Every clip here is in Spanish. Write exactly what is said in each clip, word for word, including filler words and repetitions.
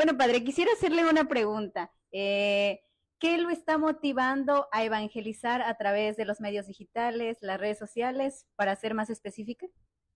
Bueno, padre, quisiera hacerle una pregunta. Eh, ¿qué lo está motivando a evangelizar a través de los medios digitales, las redes sociales, para ser más específica?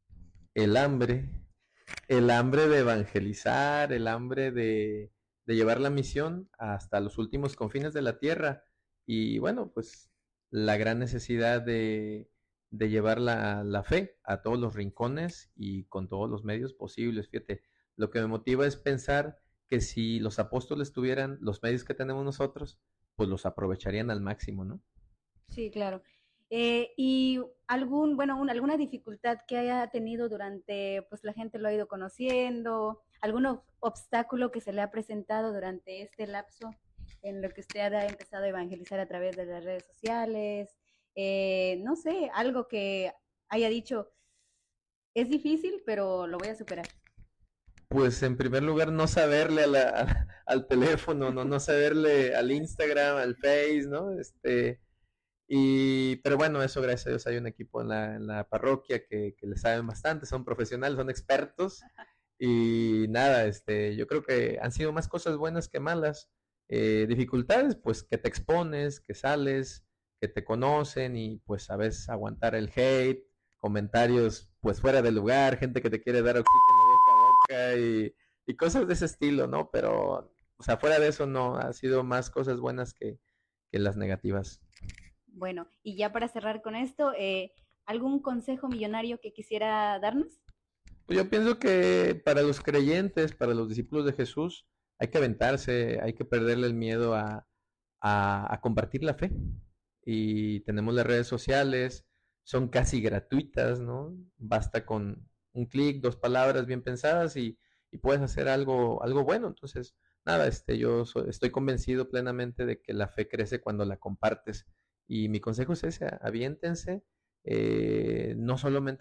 El hambre, el hambre de evangelizar, el hambre de, de llevar la misión hasta los últimos confines de la tierra. Y bueno, pues la gran necesidad de, de llevar la, la fe a todos los rincones y con todos los medios posibles. Fíjate, lo que me motiva es pensar que si los apóstoles tuvieran los medios que tenemos nosotros, pues los aprovecharían al máximo, ¿no? Sí, claro. Eh, y algún, bueno, un- alguna dificultad que haya tenido durante, pues la gente lo ha ido conociendo, algún ob- obstáculo que se le ha presentado durante este lapso en lo que usted ha empezado a evangelizar a través de las redes sociales, eh, no sé, algo que haya dicho, es difícil, pero lo voy a superar. Pues en primer lugar no saberle a la- a- al teléfono, no, no saberle al Instagram, al Face, ¿no? Este, y, pero bueno, eso gracias a Dios hay un equipo en la, en la parroquia que, que le saben bastante, son profesionales, son expertos y nada, este, yo creo que han sido más cosas buenas que malas. Eh, dificultades, pues que te expones, que sales, que te conocen y pues sabes aguantar el hate, comentarios pues fuera de lugar, gente que te quiere dar oxígeno boca a boca y, y cosas de ese estilo, ¿no? Pero, o sea, fuera de eso no, ha sido más cosas buenas que, que las negativas. Bueno, y ya para cerrar con esto, eh, ¿algún consejo millonario que quisiera darnos? Pues yo pienso que para los creyentes, para los discípulos de Jesús, hay que aventarse, hay que perderle el miedo a, a, a compartir la fe. Y tenemos las redes sociales, son casi gratuitas, ¿no? Basta con un clic, dos palabras bien pensadas y, y puedes hacer algo, algo bueno. Entonces, nada, este, yo so- estoy convencido plenamente de que la fe crece cuando la compartes. Y mi consejo es ese, aviéntense, eh, no solamente